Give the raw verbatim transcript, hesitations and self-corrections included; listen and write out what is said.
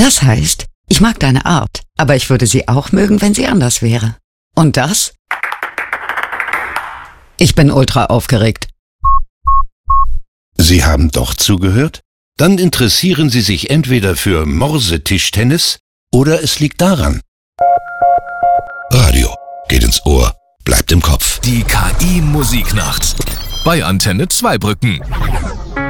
Das heißt, ich mag deine Art, aber ich würde sie auch mögen, wenn sie anders wäre. Und das? Ich bin ultra aufgeregt. Sie haben doch zugehört? Dann interessieren Sie sich entweder für Morsetischtennis oder es liegt daran. Radio geht ins Ohr, bleibt im Kopf. Die K I-Musiknacht bei Antenne Zweibrücken.